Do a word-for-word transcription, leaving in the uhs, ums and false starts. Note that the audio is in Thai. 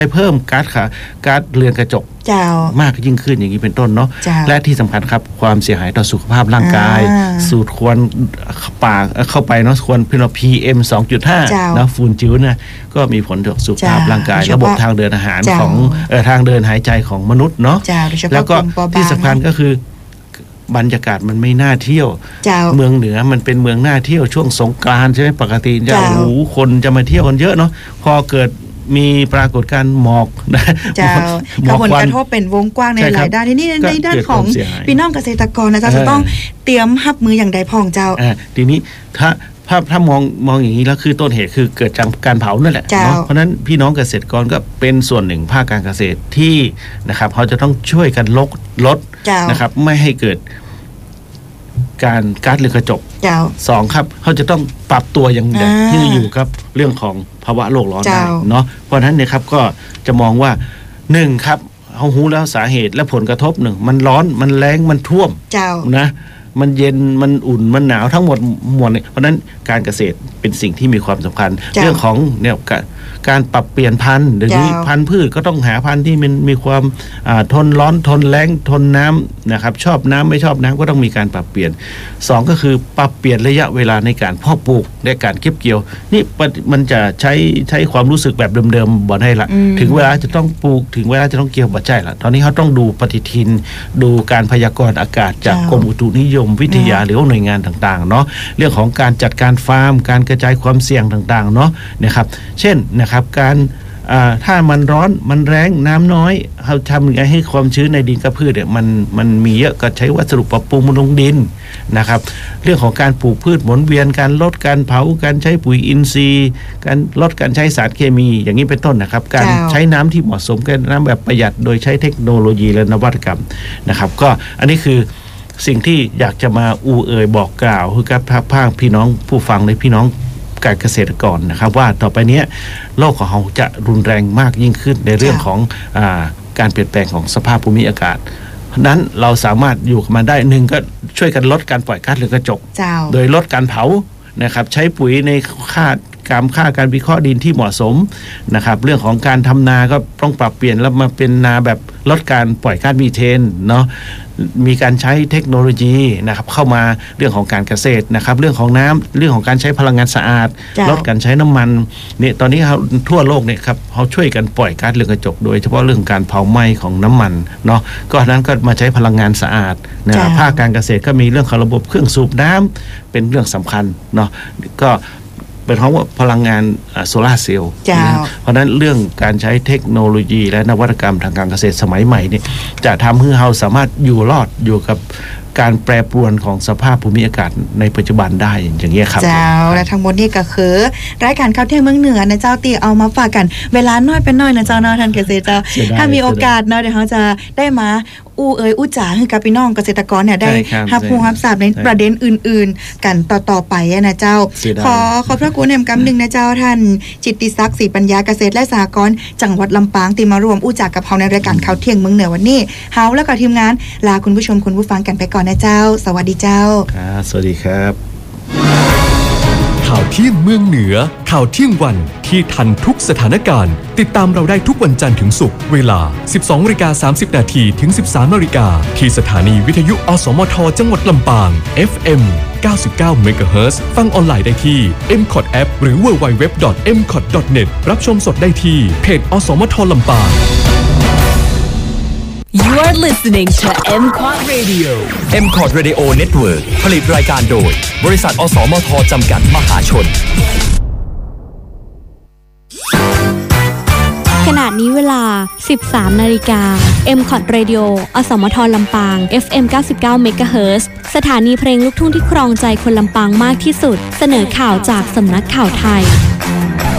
เพิ่มก๊าซค่ะก๊าซเรือนกระจกมากยิ่งขึ้นอย่างนี้เป็นต้นเนาะและที่สำคัญครับความเสียหายต่อสุขภาพร่างกายสูดควันปากเข้าไปเนาะควันพิษ พี เอ็ม สองจุดห้า นะฝุ่นจิ๋วเนี่ยก็มีผลต่อสุขภาพร่างกายระบบทางเดินอาหารของเอ่อทางเดินหายใจของมนุษย์เนาะแล้วก็ที่สำคัญก็คือบรรยากาศมันไม่น่าเที่ยวเมืองเหนือมันเป็นเมืองน่าเที่ยวช่วงสงกรานต์ใช่ไหมปกติจะโอ้โหคนจะมาเที่ยวกันเยอะเนาะพอเกิดมีปรากฏการณ์หมอกนะผลกระทบเป็นวงกว้างในหลายด้านที่นี่ในด้านของพี่น้องเกษตรกรนะจ๊ะจะต้องเตรียมรับมืออย่างใดพ้องเจ้าทีนี้ถ้าถ้าถ้ามองมองอย่างนี้แล้วคือต้นเหตุคือเกิดจากการเผานั่นแหละเนาะเพราะนั้นพี่น้องเกษตรกรก็เป็นส่วนหนึ่งภาคการเกษตรที่นะครับเขาจะต้องช่วยกันลดลดนะครับไม่ให้เกิดการก๊าซเรือนกระจกสองครับเขาจะต้องปรับตัวอย่างไรที่อยู่กับเรื่องของภาวะโลกร้อนได้เนาะเพราะฉะนั้นเนี่ยครับก็จะมองว่าหนึ่งครับเขารู้แล้วสาเหตุและผลกระทบหนึ่งมันร้อนมันแล้งมันท่วมนะมันเย็นมันอุ่นมันหนาวทั้งหมดหมดเพราะนั้นการเกษตรเป็นสิ่งที่มีความสำคัญเรื่องของเนี่ยการปรับเปลี่ยนพันธุ์เดี๋ยวนี้พันธุ์พืชก็ต้องหาพันธุ์ที่มันมีความทนร้อนทนแล้งทนน้ำนะครับชอบน้ำไม่ชอบน้ำก็ต้องมีการปรับเปลี่ยนสองก็คือปรับเปลี่ยนระยะเวลาในการเพาะปลูกและการเก็บเกี่ยวนี่มันจะใช้ใช้ความรู้สึกแบบเดิมๆบ่ได้ละถึงเวลาจะต้องปลูกถึงเวลาจะต้องเกี่ยวบ่ใช่ละตอนนี้เขาต้องดูปฏิทินดูการพยากรณ์อากาศจากกรมอุตุนิยมวิทยาหรือว่าหน่วยงานต่างๆเนาะเรื่องของการจัดการฟาร์มการกระจายความเสี่ยงต่างๆเนาะนะครับเช่นนะครับการถ้ามันร้อนมันแรงน้ำน้อยเขาทำยังไงให้ความชื้นในดินกับพืชเนี่ยมันมันมีเยอะก็ใช้วัสดุปรับปรุงบำรุงดินนะครับเรื่องของการปลูกพืชหมุนเวียนการลดการเผาการใช้ปุ๋ยอินทรีย์การลดการใช้สารเคมีอย่างนี้เป็นต้นนะครับการใช้น้ำที่เหมาะสมกันน้ำแบบประหยัดโดยใช้เทคโนโลยีและนวัตกรรมนะครับก็อันนี้คือสิ่งที่อยากจะมาอูเอ่ยบอกกล่าวคือกับภาคพี่น้องผู้ฟังในพี่น้องการเกษตรกรนะครับว่าต่อไปนี้โลกของเราจะรุนแรงมากยิ่งขึ้นในเรื่องของอ่าการเปลี่ยนแปลงของสภาพภูมิอากาศเพราะนั้นเราสามารถอยู่กับมันได้หนึ่งก็ช่วยกันลดการปล่อยก๊าซเรือนกระจกโดยลดการเผานะครับใช้ปุ๋ยในค่าการค่าการวิเคราะห์ดินที่เหมาะสมนะครับเรื่องของการทำนาก็ต้องปรับเปลี่ยนแล้วมาเป็นนาแบบลดการปล่อยก๊าซมีเทนเนาะมีการใช้เทคโนโลยีนะครับเข้ามาเรื่องของการเกษตรนะครับเรื่องของน้ำเรื่องของการใช้พลังงานสะอาดลดการใช้น้ำมันเนี่ยตอนนี้เขาทั่วโลกเนี่ยครับเขาช่วยกันปล่อยก๊าซเรือนกระจกโดยเฉพาะเรื่องการเผาไหม้ของน้ำมันเนาะก็นั้นก็มาใช้พลังงานสะอาดนะภาคการเกษตรก็มีเรื่องของระบบเครื่องสูบน้ำเป็นเรื่องสำคัญเนาะก็เป็นเพราะว่าพลังงานโซลาร์เซลล์เพราะนั้นเรื่องการใช้เทคโนโลยีและนวัตกรรมทางการเกษตรสมัยใหม่นี่จะทำให้เราสามารถอยู่รอดอยู่กับการแปรปรวนของสภาพภูมิอากาศในปัจจุบันได้อย่างเงี้ยครับเจ้าและทั้งหมดนี่ก็คือรายการข่าวเที่ยงเมืองเหนือนะเจ้าตีเอามาฝากกันเวลาน้อยเป็นน้อยนะเจ้าเนาะท่านเกษตรเจ้าถ้ามีโอกาสเนาะเดี๋ยวเขาจะได้มาอู้เอ๋ยอู้จ๋าให้กับพี่น้องเกษตรกรเนี่ยได้รับรู้รับทราบในประเด็นอื่นๆกันต่อๆไปนะเจ้าขอขอบพระคุณแห่งกำนึงนะเจ้าท่านจิตติศักดิ์ศรีปัญญาเกษตรและสหกรณ์จังหวัดลำปางที่มารวมอู้จ๋ากับเฮาในรายการข่าวเที่ยงเมืองเหนือวันนี้เฮาแล้วก็ทีมงานลาคุณผู้ชมคุณผู้ฟังกันไปก่อนนะเจ้าสวัสดีเจ้าครับสวัสดีครับข่าวเที่ยงเมืองเหนือข่าวเที่ยงวันที่ทันทุกสถานการณ์ติดตามเราได้ทุกวันจันทร์ถึงศุกร์เวลา สิบสองนาฬิกาสามสิบนาทีถึง สิบสามนาฬิกาที่สถานีวิทยุอสมทจังหวัดลำปาง เอฟ เอ็ม เก้าสิบเก้า เมกะเฮิรตซ์ ฟังออนไลน์ได้ที่ เอ็ม คอท App หรือ ดับเบิลยู ดับเบิลยู ดับเบิลยู ดอท เอ็ม คอท ดอท เน็ต รับชมสดได้ที่เพจอสมทลำปาง You are listening to เอ็ม คอท Radio เอ็ม คอท Radio Network ผลิตรายการโดยบริษัทอสมทจำกัดมหาชนขณะนี้เวลา สิบสามนาฬิกา เอ็ม คอท Radio อสมทลำปาง เอฟ เอ็ม เก้าสิบเก้า เมกะเฮิรตซ์ สถานีเพลงลูกทุ่งที่ครองใจคนลำปางมากที่สุดเสนอข่าวจากสำนักข่าวไทย